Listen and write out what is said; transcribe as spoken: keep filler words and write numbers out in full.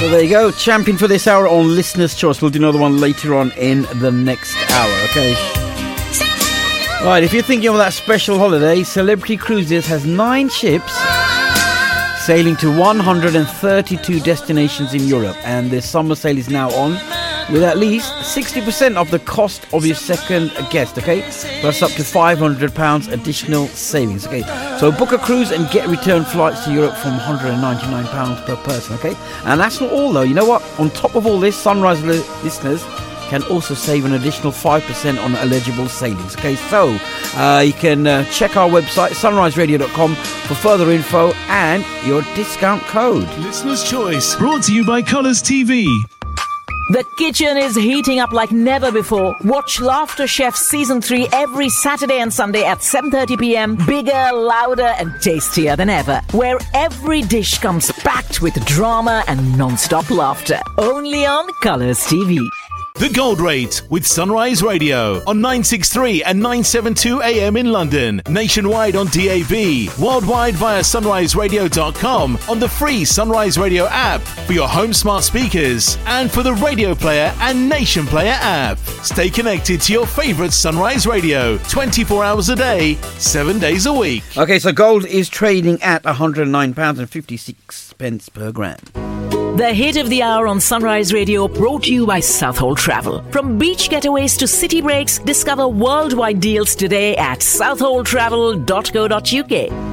So there you go, champion for this hour on Listener's Choice. We'll do another one later on in the next hour, okay? Right, if you're thinking of that special holiday, Celebrity Cruises has nine ships sailing to one hundred thirty-two destinations in Europe, and the summer sale is now on with at least sixty percent of the cost of your second guest, okay? Plus up to five hundred pounds additional savings, okay? So book a cruise and get return flights to Europe from one hundred ninety-nine pounds per person, okay? And that's not all though, you know what? On top of all this, Sunrise li- listeners can also save an additional five percent on eligible sailings, okay? So uh, you can uh, check our website, sunrise radio dot com, for further info and your discount code. Listener's Choice, brought to you by Colours T V. The kitchen is heating up like never before. Watch Laughter Chef Season three every Saturday and Sunday at seven thirty p.m. Bigger, louder and tastier than ever. Where every dish comes packed with drama and non-stop laughter. Only on Colours T V. The Gold Rate with Sunrise Radio on nine sixty-three and nine seventy-two A M in London, nationwide on D A B, worldwide via sunrise radio dot com, on the free Sunrise Radio app for your home smart speakers and for the Radio Player and Nation Player app. Stay connected to your favourite Sunrise Radio twenty-four hours a day, seven days a week. Okay, so gold is trading at one hundred nine pounds fifty-six per gram. The hit of the hour on Sunrise Radio, brought to you by Southhold Travel. From beach getaways to city breaks, discover worldwide deals today at southhold travel dot co dot uk.